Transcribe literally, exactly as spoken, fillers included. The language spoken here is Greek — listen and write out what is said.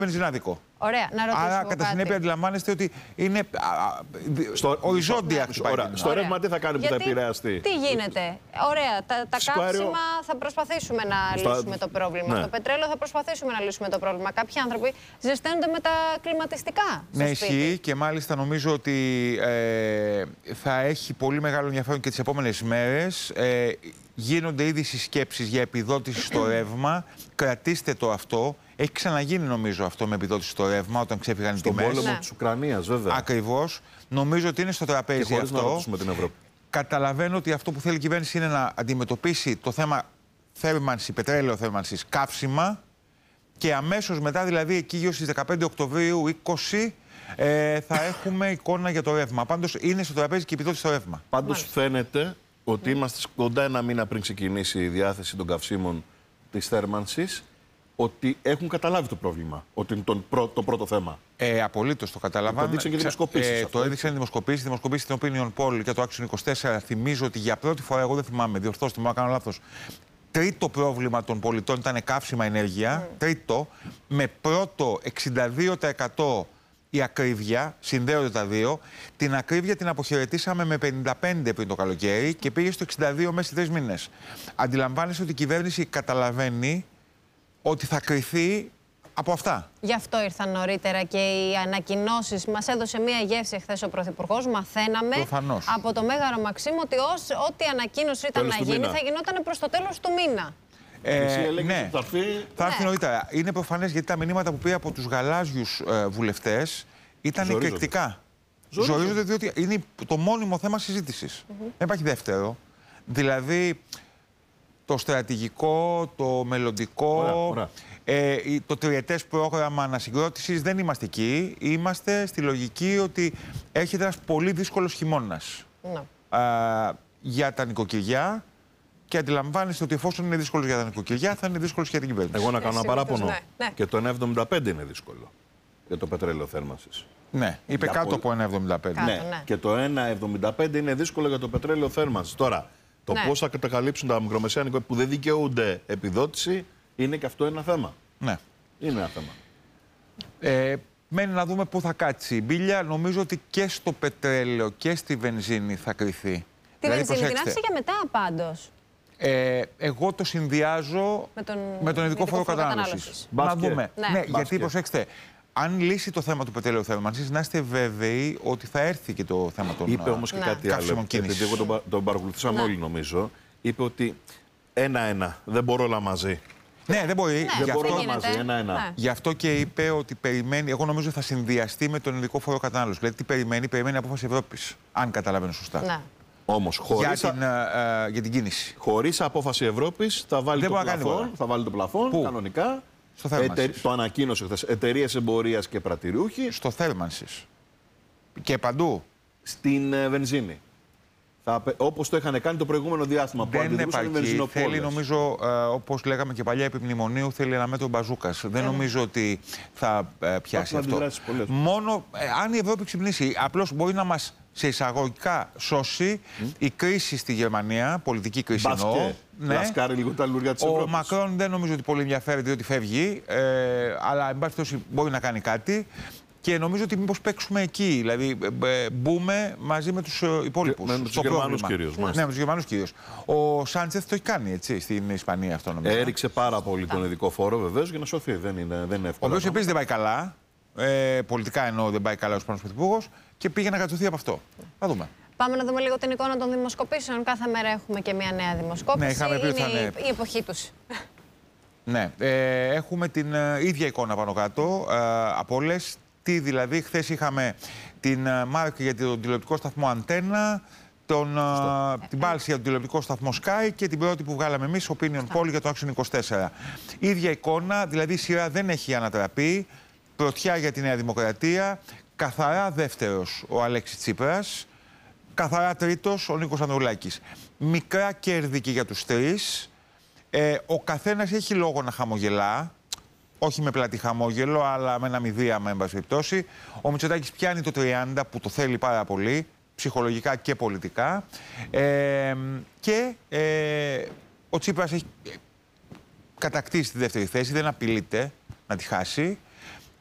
βενζινάδικο. Ωραία, να ρωτήσω. Άρα, κατά συνέπεια, αντιλαμβάνεστε ότι είναι α, α, στο, οριζόντια. Στο, στο ρεύμα τι θα κάνει που Γιατί, θα επηρεαστεί. Τι γίνεται. Ωραία, τα, τα καύσιμα θα προσπαθήσουμε να Στα... λύσουμε το πρόβλημα. Ναι. Το πετρέλαιο θα προσπαθήσουμε να λύσουμε το πρόβλημα. Κάποιοι άνθρωποι ζεσταίνονται με τα κλιματιστικά. Ναι, ισχύει και μάλιστα νομίζω ότι ε, θα έχει πολύ μεγάλο ενδιαφέρον και τις επόμενες μέρες. Ε, γίνονται ήδη συσκέψεις για επιδότηση στο ρεύμα. Κρατήστε το αυτό. Έχει ξαναγίνει νομίζω αυτό με επιδότηση στο ρεύμα όταν ξέφυγαν οι τιμές. Στον πόλεμο ναι. της Ουκρανίας, βέβαια. Ακριβώς. Νομίζω ότι είναι στο τραπέζι και χωρίς αυτό. Να ρωτήσουμε την Ευρώπη. Καταλαβαίνω ότι αυτό που θέλει η κυβέρνηση είναι να αντιμετωπίσει το θέμα θέρμανση, πετρέλαιο θέρμανσης, καύσιμα και αμέσως μετά, δηλαδή εκεί γύρω στις δεκαπέντε Οκτωβρίου είκοσι, ε, θα έχουμε εικόνα για το ρεύμα. Πάντως είναι στο τραπέζι και η επιδότηση στο ρεύμα. Πάντως φαίνεται ότι mm. είμαστε κοντά ένα μήνα πριν ξεκινήσει η διάθεση των καυσίμων της θέρμανσης, ότι έχουν καταλάβει το πρόβλημα, ότι είναι το πρώτο, το πρώτο θέμα. Ε, απολύτως το καταλαβαίνω. Το έδειξαν και δημοσκοπήσεις. Ε, το έδειξαν δημοσκοπήσεις. Δημοσκοπήσεις στην Opinion Poll για το Action είκοσι τέσσερα. Θυμίζω ότι για πρώτη φορά, εγώ δεν θυμάμαι, διορθώστε μου, να κάνω λάθος. Τρίτο πρόβλημα των πολιτών ήταν καύσιμα ενέργεια. Mm. Τρίτο, με πρώτο εξήντα δύο τοις εκατό η ακρίβεια, συνδέονται τα δύο. Την ακρίβεια την αποχαιρετήσαμε με πενήντα πέντε πριν το καλοκαίρι και πήγε στο εξήντα δύο μέσα σε τρεις μήνες. Αντιλαμβάνεσαι ότι η κυβέρνηση καταλαβαίνει ότι θα κριθεί από αυτά. Γι' αυτό ήρθαν νωρίτερα και οι ανακοινώσεις. Μας έδωσε μία γεύση εχθές ο Πρωθυπουργός. Μαθαίναμε Προφανώς. από το Μέγαρο Μαξίμου ότι ό,τι ανακοίνωση ήταν τέλος να γίνει μήνα. θα γινόταν προς το τέλος του μήνα. Ε, ναι, θα έρθει, θα έρθει ναι. νωρίτερα. Είναι προφανές γιατί τα μηνύματα που πήρε από τους γαλάζιους ε, βουλευτές ήταν εκρηκτικά. Ζορίζονται. Ζορίζονται διότι είναι το μόνιμο θέμα συζήτησης. Mm-hmm. Δεν υπάρχει δεύτερο. Δηλαδή, το στρατηγικό, το μελλοντικό, ωραία, ωραία. Ε, το τριετές πρόγραμμα ανασυγκρότησης, δεν είμαστε εκεί. Είμαστε στη λογική ότι έρχεται ένας πολύ δύσκολος χειμώνας Ναι. ε, για τα νοικοκυριά και αντιλαμβάνεστε ότι εφόσον είναι δύσκολος για τα νοικοκυριά θα είναι δύσκολος και για την κυβέρνηση. Εγώ να κάνω ένα παράπονο. Ναι, ναι. Και το ένα εβδομήντα πέντε είναι δύσκολο για το πετρέλαιο θέρμανσης. Ναι, είπε Για κάτω πολύ... από ένα εβδομήντα πέντε. Κάτω, ναι. ναι. Και το ένα εβδομήντα πέντε είναι δύσκολο για το πετρέλαιο θέρμανσης. Τώρα, το ναι. πώς θα καταλήψουν τα μικρομεσαία νοικοκυριά που δεν δικαιούνται επιδότηση είναι και αυτό ένα θέμα. Ναι. Είναι ένα θέμα. Ε, μένει να δούμε πού θα κάτσει η μπίλια. Νομίζω ότι και στο πετρέλαιο και στη βενζίνη θα κρυθεί. Τη δηλαδή, βενζίνη την άφησε για μετά πάντως. Ε, εγώ το συνδυάζω με τον, με τον ειδικό φόρο κατανάλωσης. Να δούμε. Ναι, ναι γιατί προσέξτε, αν λύσει το θέμα του πετρελαίου θέρμανσης, να είστε βέβαιοι ότι θα έρθει και το θέμα των Είπε όμως και ναι. κάτι άλλο. Επειδή εγώ τον, τον παρακολουθήσαμε ναι. όλοι νομίζω. Είπε ότι ένα-ένα, δεν μπορώ όλα μαζί. Ναι, δεν μπορεί. Ναι, γι, δεν αυτό, μπορεί μαζί, ένα-ένα. Ναι. γι' αυτό και είπε ότι περιμένει, εγώ νομίζω θα συνδυαστεί με τον ειδικό φόρο κατανάλωσης. Δηλαδή τι περιμένει, περιμένει απόφαση Ευρώπης. Αν καταλαβαίνω σωστά. Ναι. Όμως χωρίς για, την, α, για την κίνηση. Χωρίς απόφαση Ευρώπης θα βάλει, το πλαφόν, θα βάλει το πλαφόν Πού? κανονικά. Στο θέρμανσης. Ετε, το ανακοίνωσε χθες. Εταιρείες εμπορίας και πρατηριούχοι. Στο θέρμανσης. Και παντού. Στην ε, βενζίνη. Θα, όπως το είχαν κάνει το προηγούμενο διάστημα που αντιδρούσαν οι βενζινοπόλες. Θέλει νομίζω, ε, όπως λέγαμε και παλιά, επιμνημονίου, θέλει ένα μέτρο μπαζούκας. Δεν νομίζω ότι θα ε, πιάσει αυτό. Μόνο ε, αν η Ευρώπη ξυπνήσει, απλώς μπορεί να μας σε εισαγωγικά σώσει mm. η κρίση στη Γερμανία, πολιτική κρίση εννοώ. Ναι. Λασκάρει λίγο τα λουριά της Ευρώπης. Ο Μακρόν δεν νομίζω ότι πολύ ενδιαφέρεται διότι φεύγει, ε, αλλά εν πάση περιπτώσει μπορεί να κάνει κάτι. Και νομίζω ότι μήπως παίξουμε εκεί, δηλαδή ε, μπούμε μαζί με τους υπόλοιπους. Με, με τους Γερμανούς κυρίως. Ναι, με τους Γερμανούς κυρίως. Ο Σάντσεθ το έχει κάνει έτσι στην Ισπανία αυτό νομίζω. Έριξε πάρα πολύ τον ειδικό φόρο βεβαίως για να σωθεί. Δεν είναι, δεν είναι εύκολο. Ο οποίος επίσης δεν πάει καλά. Ε, πολιτικά εννοώ δεν πάει καλά ο Ισπανός Πρωθυπουργός και πήγε να κατωθεί από αυτό. Θα δούμε. Πάμε να δούμε λίγο την εικόνα των δημοσκοπήσεων. Κάθε μέρα έχουμε και μια νέα δημοσκόπηση. Ναι, είχαμε πει ότι θα είναι η εποχή τους. Ναι, ε, έχουμε την ε, ίδια εικόνα πάνω κάτω ε, από όλες. Τι δηλαδή, χθες είχαμε την ε, Μάρκ για τον τηλεοπτικό σταθμό Αντένα, τον, ε, την Πάλση για τον τηλεοπτικό σταθμό Sky και την πρώτη που βγάλαμε εμείς, Opinion Poll για το Action είκοσι τέσσερα. Ίδια εικόνα, δηλαδή η σειρά δεν έχει ανατραπεί. Πρωτιά για τη Νέα Δημοκρατία, καθαρά δεύτερος ο Αλέξης Τσίπρας, καθαρά τρίτος ο Νίκος Ανδρουλάκης. Μικρά κέρδη και για τους τρεις. Ε, ο καθένας έχει λόγο να χαμογελά. Όχι με πλατή χαμόγελο, αλλά με ένα μηδίαμα, εν πάση περιπτώσει. Ο Μητσοτάκης πιάνει το τριάντα που το θέλει πάρα πολύ, ψυχολογικά και πολιτικά. Ε, και ε, ο Τσίπρας έχει κατακτήσει τη δεύτερη θέση, δεν απειλείται να τη χάσει.